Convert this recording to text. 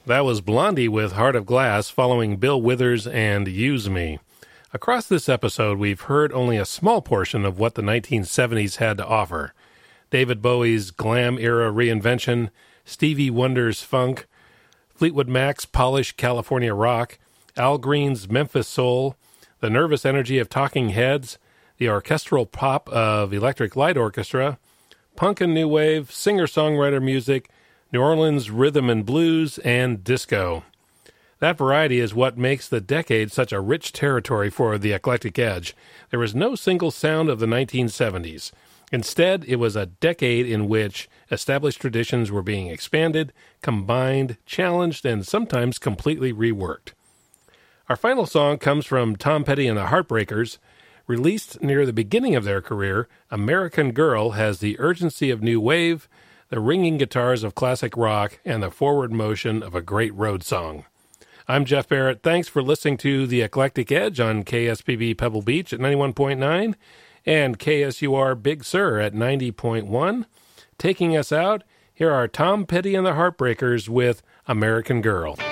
That was Blondie with Heart of Glass, following Bill Withers and Use Me. Across this episode, we've heard only a small portion of what the 1970s had to offer. David Bowie's glam-era reinvention, Stevie Wonder's funk, Fleetwood Mac's polished California rock, Al Green's Memphis soul, the nervous energy of Talking Heads, the orchestral pop of Electric Light Orchestra, punk and new wave, singer-songwriter music, New Orleans rhythm and blues, and disco. That variety is what makes the decade such a rich territory for the Eclectic Edge. There was no single sound of the 1970s. Instead, it was a decade in which established traditions were being expanded, combined, challenged, and sometimes completely reworked. Our final song comes from Tom Petty and the Heartbreakers. Released near the beginning of their career, American Girl has the urgency of new wave, the ringing guitars of classic rock, and the forward motion of a great road song. I'm Jeff Barrett. Thanks for listening to The Eclectic Edge on KSPB Pebble Beach at 91.9 and KSUR Big Sur at 90.1. Taking us out, here are Tom Petty and the Heartbreakers with American Girl.